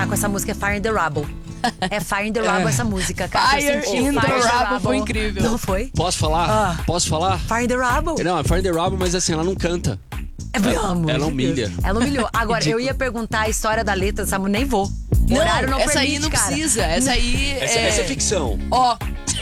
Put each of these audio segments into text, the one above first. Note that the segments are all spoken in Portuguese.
tá com essa música, é Fire in the Rubble. É Fire in the Rubble essa música, cara. Fire in the Rubble foi incrível. Não foi? Posso falar? Posso falar? Fire in the Rubble. Não, é Fire in the Rubble, mas assim, ela não canta. Ela humilha. Ela humilhou. Agora, eu ia perguntar a história da letra dessa música, nem vou. O horário não essa permite, aí não cara. precisa. Essa aí Essa é ficção. Ó,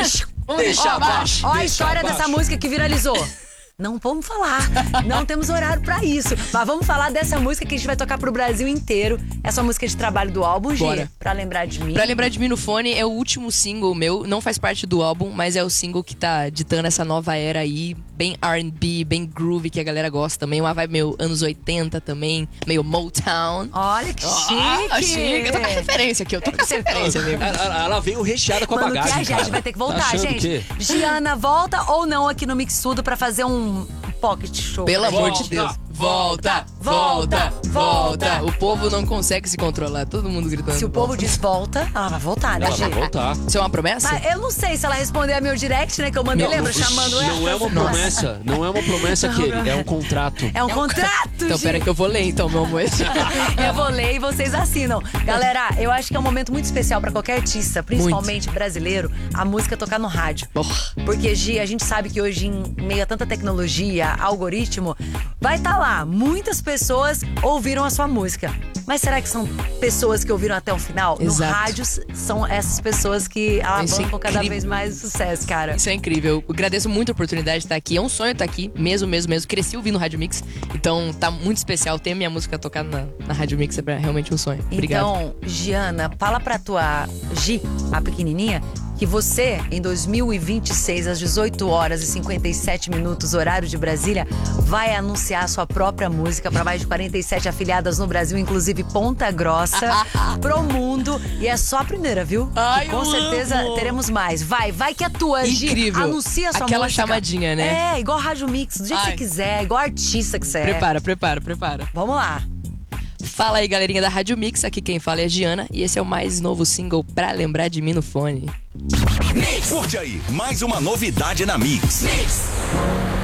Deixa abaixo. Ó a deixa história abaixo. dessa música que viralizou. Não vamos falar, não temos horário pra isso. Mas vamos falar dessa música que a gente vai tocar pro Brasil inteiro. Essa música de trabalho do álbum, Gi, Bora. Pra Lembrar de Mim. Pra Lembrar de Mim no Fone é o último single meu. Não faz parte do álbum, mas é o single que tá ditando essa nova era aí. Bem R&B, bem groovy, que a galera gosta também. Uma vibe meio anos 80 também, meio Motown. Olha que chique. Chique. Eu tô com a referência aqui, eu tô com a referência, amigo. Ela veio recheada com a Mano, bagagem, que a gente vai ter que Tá voltar, achando gente. o quê? Giana, volta ou não aqui no Mix Tudo pra fazer um pocket show? Pelo pra amor gente? de Deus. Volta, volta, volta. O povo não consegue se controlar, todo mundo gritando. Se o povo diz volta, ela vai voltar, né, Ela vai gente? voltar. Isso é uma promessa? Mas eu não sei se ela responder a meu direct, né? Que eu mandei, lembra? Chamando ela. Não é uma promessa. Não é uma promessa, Kelly. É um contrato. É um contrato, Então, gente. pera que eu vou ler então, meu amor. Eu vou ler e vocês assinam. Galera, eu acho que é um momento muito especial pra qualquer artista, principalmente brasileiro, a música tocar no rádio. Porque, Gi, a gente sabe que hoje, em meio a tanta tecnologia, algoritmo, vai estar lá. Muitas pessoas ouviram a sua música. Mas será que são pessoas que ouviram até o final? Exato. No rádio, são essas pessoas que Isso é alavancam cada incrível. vez mais sucesso, cara. Isso é incrível. Eu agradeço muito a oportunidade de estar aqui. É um sonho estar aqui, mesmo. Cresci ouvindo Rádio Mix, então tá muito especial ter minha música tocada na Rádio Mix. É realmente um sonho. Obrigado. Então, Giana, fala pra tua Gi, a pequenininha, que você, em 2026, às 18 horas e 57 minutos, horário de Brasília, vai anunciar a sua própria música para mais de 47 afiliadas no Brasil, inclusive Ponta Grossa, pro mundo. E é só a primeira, viu? Ai, E com eu certeza amo. teremos mais. Vai que é tua, Gi. Incrível. Anuncia a sua Aquela música. chamadinha, né? É, igual Rádio Mix, do jeito que Ai. você quiser, igual artista que você é. Prepara. Vamos lá. Fala aí, galerinha da Rádio Mix. Aqui quem fala é a Giana. E esse é o mais novo single Pra Lembrar de Mim no Fone. Curte aí, mais uma novidade na Mix.